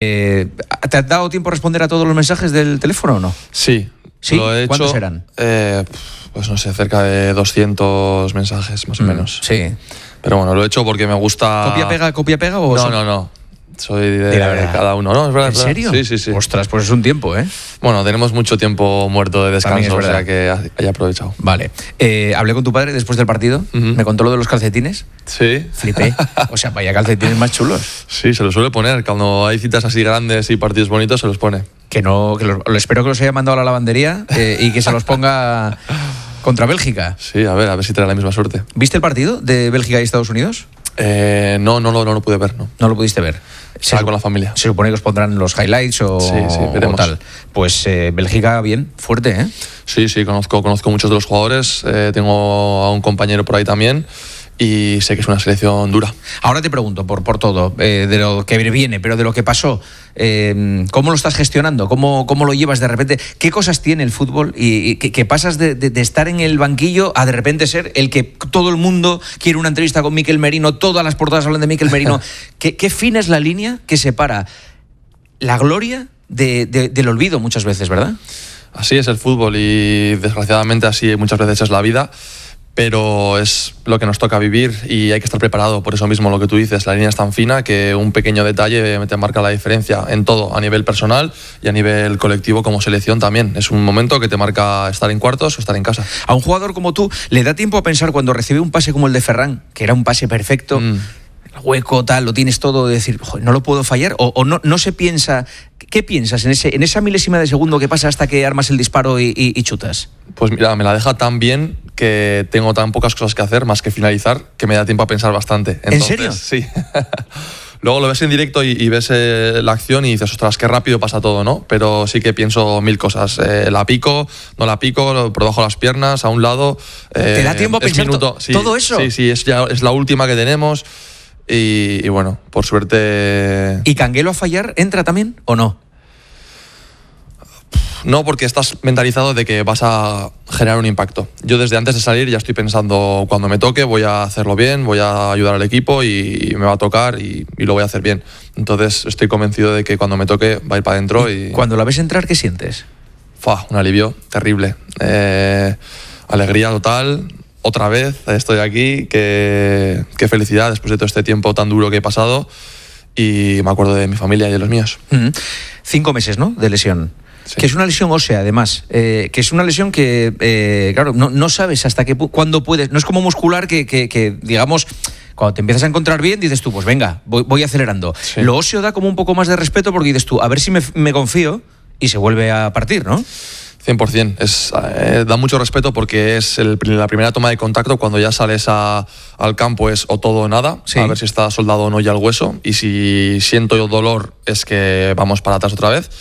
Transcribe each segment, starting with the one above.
¿Te has dado tiempo a responder a todos los mensajes del teléfono o no? Sí. ¿Sí? Lo he hecho. ¿Cuántos eran? Pues no sé, cerca de 200 mensajes más o menos. Sí. Pero bueno, lo he hecho porque me gusta... ¿Copia pega o...? No. Soy de cada uno, ¿no? ¿Es verdad? ¿En serio? Sí. Ostras, pues es un tiempo, ¿eh? Bueno, tenemos mucho tiempo muerto de descanso, o sea que haya aprovechado. Vale. Hablé con tu padre después del partido, me contó lo de los calcetines. Sí. Flipé. O sea, vaya calcetines más chulos. Sí, se los suele poner. Cuando hay citas así grandes y partidos bonitos, se los pone. Espero que los haya mandado a la lavandería y que se los ponga contra Bélgica. Sí, a ver si trae la misma suerte. ¿Viste el partido de Bélgica y Estados Unidos? No lo pude ver, no. No lo pudiste ver. Estaba con la familia. Se supone que os pondrán los highlights o tal. Pues Bélgica, bien, fuerte, ¿eh? Sí, conozco muchos de los jugadores. Tengo a un compañero por ahí también. Y sé que es una selección dura. Ahora te pregunto por todo, de lo que viene, pero de lo que pasó, ¿cómo lo estás gestionando? ¿Cómo lo llevas de repente? ¿Qué cosas tiene el fútbol? Y que pasas de estar en el banquillo a de repente ser el que todo el mundo quiere una entrevista con Mikel Merino, todas las portadas hablan de Mikel Merino. ¿Qué fina es la línea que separa la gloria del olvido muchas veces, verdad? Así es el fútbol y desgraciadamente así muchas veces es la vida. Pero es lo que nos toca vivir y hay que estar preparado. Por eso mismo lo que tú dices, la línea es tan fina que un pequeño detalle te marca la diferencia en todo, a nivel personal y a nivel colectivo como selección también. Es un momento que te marca estar en cuartos o estar en casa. A un jugador como tú le da tiempo a pensar cuando recibe un pase como el de Ferran, que era un pase perfecto, el hueco, tal, lo tienes todo, de decir, no lo puedo fallar, o no se piensa. ¿Qué piensas en esa milésima de segundo que pasa hasta que armas el disparo y chutas? Pues mira, me la deja tan bien que tengo tan pocas cosas que hacer más que finalizar que me da tiempo a pensar bastante. Entonces, ¿en serio? Sí. Luego lo ves en directo y ves la acción y dices, ostras, qué rápido pasa todo, ¿no? Pero sí que pienso mil cosas. La pico, no la pico, por debajo de las piernas, a un lado. ¿Te da tiempo a pensar todo eso? Sí, es la última que tenemos. Y bueno, por suerte... ¿Y Canguelo a fallar entra también o no? No, porque estás mentalizado de que vas a generar un impacto. Yo desde antes de salir ya estoy pensando, cuando me toque voy a hacerlo bien, voy a ayudar al equipo y me va a tocar y lo voy a hacer bien. Entonces estoy convencido de que cuando me toque va a ir para adentro. Y cuando la ves entrar, ¿qué sientes? Un alivio terrible. Alegría total. Otra vez estoy aquí. Qué felicidad después de todo este tiempo tan duro que he pasado. Y me acuerdo de mi familia y de los míos. 5 meses, ¿no?, de lesión. Sí. Que es una lesión ósea, además. Que es una lesión que, claro, no sabes hasta cuándo puedes. No es como muscular que, digamos, cuando te empiezas a encontrar bien, dices tú, pues venga, voy acelerando. Sí. Lo óseo da como un poco más de respeto porque dices tú, a ver si me confío y se vuelve a partir, ¿no? 100%. Da mucho respeto porque es la primera toma de contacto. Cuando ya sales al campo es o todo o nada. Sí. A ver si está soldado o no ya el hueso. Y si siento dolor es que vamos para atrás otra vez.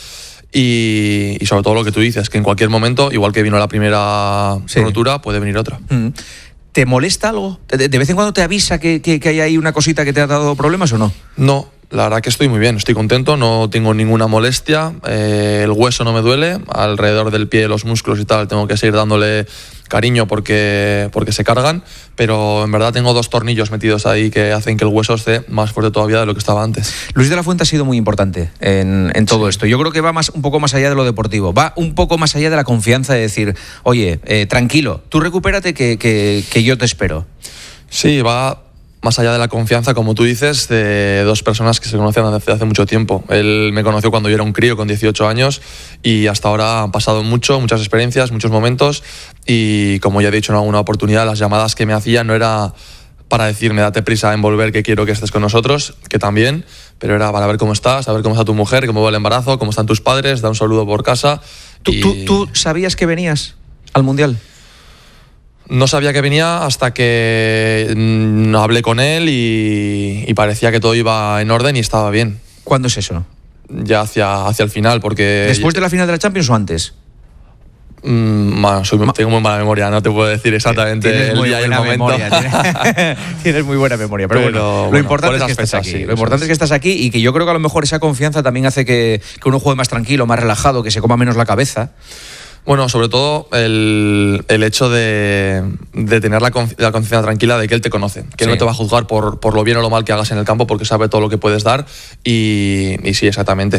Y sobre todo lo que tú dices, que en cualquier momento, igual que vino la primera rotura, puede venir otra. ¿Te molesta algo? ¿De vez en cuando te avisa que hay ahí una cosita que te ha dado problemas o no? No. La verdad que estoy muy bien, estoy contento, no tengo ninguna molestia, el hueso no me duele, alrededor del pie, los músculos y tal, tengo que seguir dándole cariño porque se cargan, pero en verdad tengo 2 tornillos metidos ahí que hacen que el hueso esté más fuerte todavía de lo que estaba antes. Luis de la Fuente ha sido muy importante en todo esto. Yo creo que va un poco más allá de lo deportivo, va un poco más allá de la confianza de decir, oye, tranquilo, tú recupérate que yo te espero. Sí, va más allá de la confianza, como tú dices, de 2 personas que se conocen desde hace mucho tiempo. Él me conoció cuando yo era un crío con 18 años y hasta ahora han pasado muchas experiencias, muchos momentos y como ya he dicho en alguna oportunidad, las llamadas que me hacía no era para decirme date prisa en volver que quiero que estés con nosotros, que también, pero era para ver cómo estás, a ver cómo está tu mujer, cómo va el embarazo, cómo están tus padres, da un saludo por casa. ¿Tú sabías que venías al Mundial? No sabía que venía hasta que hablé con él y parecía que todo iba en orden y estaba bien. ¿Cuándo es eso? Ya hacia el final, porque... ¿Después de la final de la Champions o antes? Tengo muy mala memoria, no te puedo decir exactamente el día y el momento. Tienes muy buena memoria, pero bueno, lo importante es que estás aquí. Lo importante es que estás aquí y que yo creo que a lo mejor esa confianza también hace que uno juegue más tranquilo, más relajado, que se coma menos la cabeza. Bueno, sobre todo el hecho de tener la conciencia tranquila de que él te conoce, que él no te va a juzgar por lo bien o lo mal que hagas en el campo, porque sabe todo lo que puedes dar y sí, exactamente.